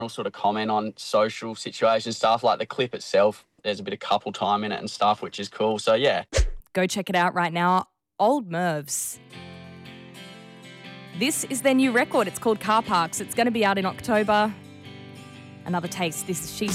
sort of comment on social situation stuff, like the clip itself. There's a bit of couple time in it and stuff, which is cool. So, yeah. Go check it out right now. Old Mervs. This is their new record. It's called Car Parks. It's going to be out in October. Another taste. This is She's